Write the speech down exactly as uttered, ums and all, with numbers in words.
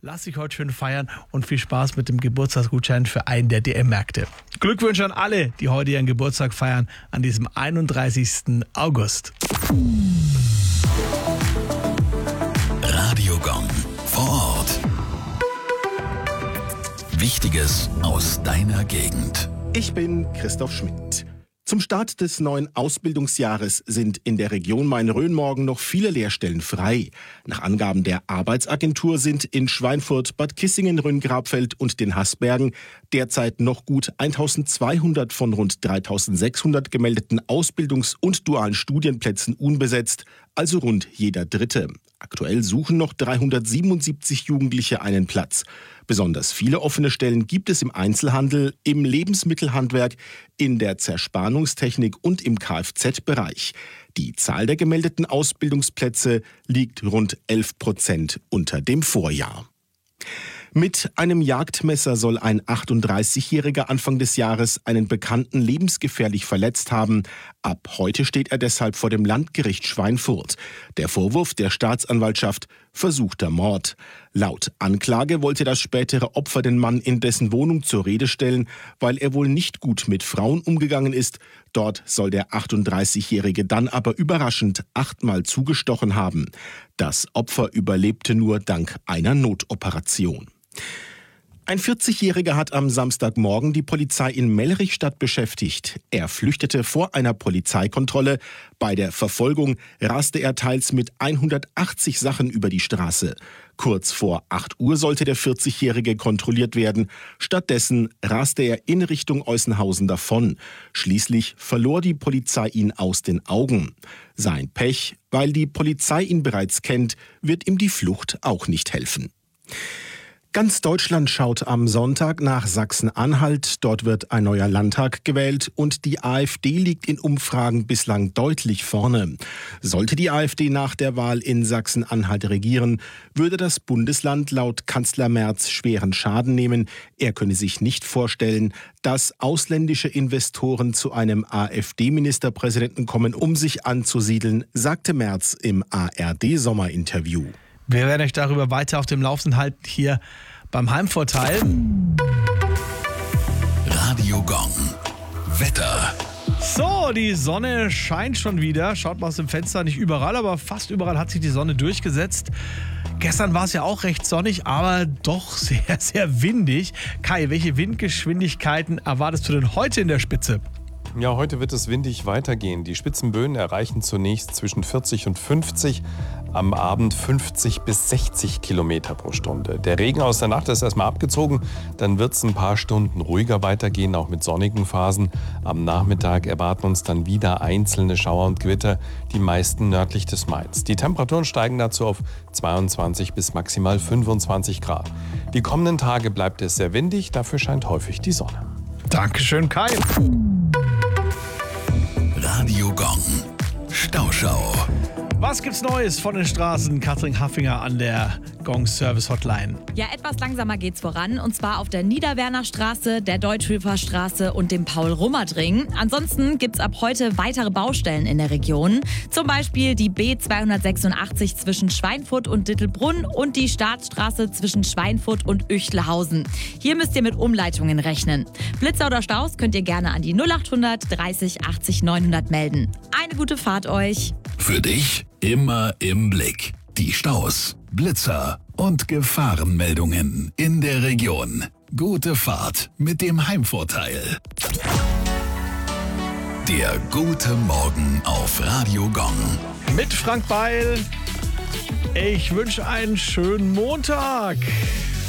Lass dich heute schön feiern und viel Spaß mit dem Geburtstagsgutschein für einen der D M-Märkte. Glückwünsche an alle, die heute ihren Geburtstag feiern, an diesem einunddreißigsten August. Radio Gong vor Ort. Wichtiges aus deiner Gegend. Ich bin Christoph Schmidt. Zum Start des neuen Ausbildungsjahres sind in der Region Main-Rhön morgen noch viele Lehrstellen frei. Nach Angaben der Arbeitsagentur sind in Schweinfurt, Bad Kissingen, Rhön-Grabfeld und den Haßbergen derzeit noch gut eintausendzweihundert von rund dreitausendsechshundert gemeldeten Ausbildungs- und dualen Studienplätzen unbesetzt, also rund jeder dritte. Aktuell suchen noch dreihundertsiebenundsiebzig Jugendliche einen Platz. Besonders viele offene Stellen gibt es im Einzelhandel, im Lebensmittelhandwerk, in der Zerspannungstechnik und im Kfz-Bereich. Die Zahl der gemeldeten Ausbildungsplätze liegt rund elf Prozent unter dem Vorjahr. Mit einem Jagdmesser soll ein achtunddreißigjähriger Anfang des Jahres einen Bekannten lebensgefährlich verletzt haben. Ab heute steht er deshalb vor dem Landgericht Schweinfurt. Der Vorwurf der Staatsanwaltschaft: versuchter Mord. Laut Anklage wollte das spätere Opfer den Mann in dessen Wohnung zur Rede stellen, weil er wohl nicht gut mit Frauen umgegangen ist. Dort soll der achtunddreißigjährige dann aber überraschend achtmal zugestochen haben. Das Opfer überlebte nur dank einer Notoperation. Ein vierzigjähriger hat am Samstagmorgen die Polizei in Mellrichstadt beschäftigt. Er flüchtete vor einer Polizeikontrolle. Bei der Verfolgung raste er teils mit hundertachtzig Sachen über die Straße. Kurz vor acht Uhr sollte der vierzigjährige kontrolliert werden. Stattdessen raste er in Richtung Eusenhausen davon. Schließlich verlor die Polizei ihn aus den Augen. Sein Pech: weil die Polizei ihn bereits kennt, wird ihm die Flucht auch nicht helfen. Ganz Deutschland schaut am Sonntag nach Sachsen-Anhalt. Dort wird ein neuer Landtag gewählt und die AfD liegt in Umfragen bislang deutlich vorne. Sollte die AfD nach der Wahl in Sachsen-Anhalt regieren, würde das Bundesland laut Kanzler Merz schweren Schaden nehmen. Er könne sich nicht vorstellen, dass ausländische Investoren zu einem AfD-Ministerpräsidenten kommen, um sich anzusiedeln, sagte Merz im A R D-Sommerinterview. Wir werden euch darüber weiter auf dem Laufenden halten hier beim Heimvorteil. Radio Gong. Wetter. So, die Sonne scheint schon wieder. Schaut mal aus dem Fenster, nicht überall, aber fast überall hat sich die Sonne durchgesetzt. Gestern war es ja auch recht sonnig, aber doch sehr, sehr windig. Kai, welche Windgeschwindigkeiten erwartest du denn heute in der Spitze? Ja, heute wird es windig weitergehen. Die Spitzenböen erreichen zunächst zwischen vierzig und fünfzig, am Abend fünfzig bis sechzig Kilometer pro Stunde. Der Regen aus der Nacht ist erstmal abgezogen, dann wird es ein paar Stunden ruhiger weitergehen, auch mit sonnigen Phasen. Am Nachmittag erwarten uns dann wieder einzelne Schauer und Gewitter, die meisten nördlich des Mains. Die Temperaturen steigen dazu auf zweiundzwanzig bis maximal fünfundzwanzig Grad. Die kommenden Tage bleibt es sehr windig, dafür scheint häufig die Sonne. Dankeschön, Kai. Radio Gong. Stauschau. Was gibt's Neues von den Straßen? Katrin Haffinger an der Gong Service Hotline. Ja, etwas langsamer geht's voran, und zwar auf der Niederwerner Straße, der Deutschhöfer Straße und dem Paul-Rummert-Ring. Ansonsten gibt's ab heute weitere Baustellen in der Region. Zum Beispiel die B zweihundertsechsundachtzig zwischen Schweinfurt und Dittelbrunn und die Staatsstraße zwischen Schweinfurt und Uechtlehausen. Hier müsst ihr mit Umleitungen rechnen. Blitzer oder Staus könnt ihr gerne an die null achthundert dreißig achtzig neunhundert melden. Eine gute Fahrt euch. Für dich immer im Blick. Die Staus, Blitzer und Gefahrenmeldungen in der Region. Gute Fahrt mit dem Heimvorteil. Der gute Morgen auf Radio Gong. Mit Frank Beil. Ich wünsche einen schönen Montag.